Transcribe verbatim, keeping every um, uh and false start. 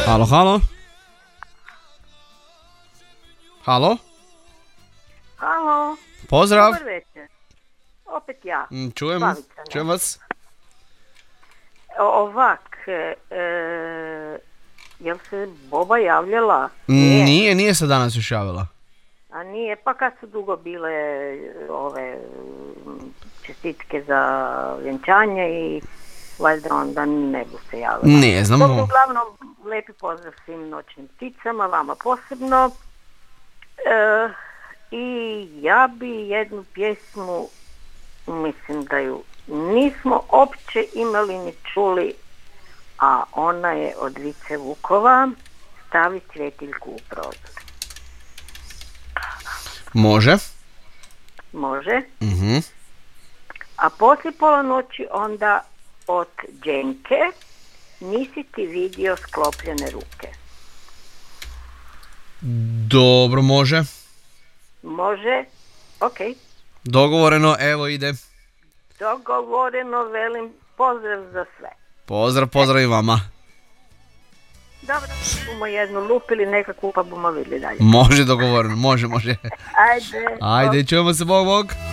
Halo, halo. Halo? Halo. Pozdrav. Dobar večer. Opet ja. Mm, Čujem, Slavica, ne? čujem vas. O- Ovak, e, e, jel se Boba javljala? Nije, nije se danas još javila. A nije, pa kad su dugo bile ove mm, čestitke za vjenčanje i valjda onda ne bu se javila. Ne znam. Dobro, uglavnom, lijepi pozdrav svim noćnim pticama, vama posebno. E, I ja bi jednu pjesmu, mislim da ju nismo opće imali ni čuli, a ona je od Vice Vukova, Stavi svjetiljku u prozor. Može. Može. Mhm. A poslije pola noći onda od Dženke, Nisi ti vidio sklopljene ruke. Dobro, može. Može. Ok. Dogovoreno, evo ide. Dogovoreno, velim, pozdrav za sve. Pozdrav, pozdrav i vama. Dobro, bomo jednu lupili nekakvu pa bomo vidjeli dalje. Može, dogovoreno, može, može. Ajde. Ajde, čujemo se, bog, bog.